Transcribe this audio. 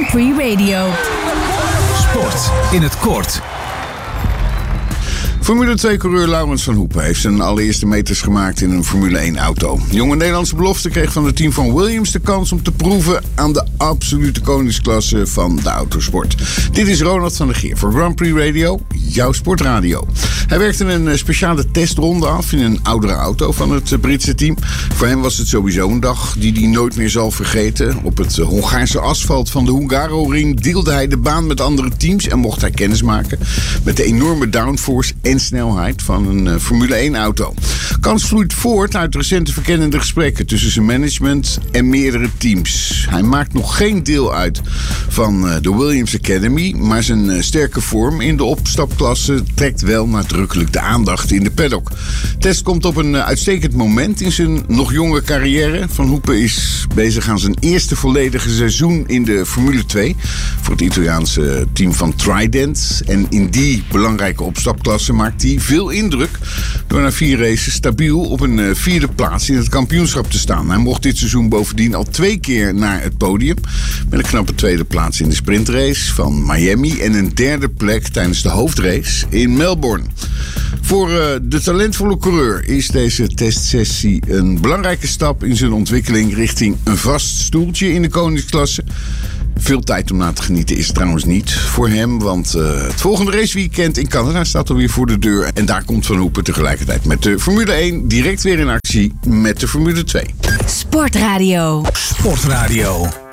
Prix Radio. Sport in het kort. Formule 2-coureur Laurens van Hoepen heeft zijn allereerste meters gemaakt in een Formule 1-auto. Jonge Nederlandse belofte kreeg van het team van Williams de kans om te proeven aan de absolute koningsklasse van de autosport. Dit is Ronald van der Geer voor Grand Prix Radio, jouw sportradio. Hij werkte een speciale testronde af in een oudere auto van het Britse team. Voor hem was het sowieso een dag die hij nooit meer zal vergeten. Op het Hongaarse asfalt van de Hungaroring deelde hij de baan met andere teams en mocht hij kennismaken met de enorme downforce en snelheid van een Formule 1-auto. Kans vloeit voort uit recente verkennende gesprekken tussen zijn management en meerdere teams. Hij maakt nog geen deel uit van de Williams Academy, maar zijn sterke vorm in de opstapklasse trekt wel nadrukkelijk de aandacht in de paddock. Test komt op een uitstekend moment in zijn nog jonge carrière. Van Hoepen is bezig aan zijn eerste volledige seizoen in de Formule 2 voor het Italiaanse team van Trident. En in die belangrijke opstapklasse maakt hij veel indruk door na 4 races stabiel op een 4e plaats in het kampioenschap te staan. Hij mocht dit seizoen bovendien al 2 keer naar het podium met een knappe 2e plaats in de sprintrace van Miami en een 3e plek tijdens de hoofdrace in Melbourne. Voor de talentvolle coureur is deze testsessie een belangrijke stap in zijn ontwikkeling richting een vast stoeltje in de koningsklasse. Veel tijd om na te genieten is trouwens niet voor hem, want het volgende raceweekend in Canada staat alweer voor de deur. En daar komt Van Hoepen tegelijkertijd met de Formule 1 direct weer in actie met de Formule 2. Sportradio. Sportradio.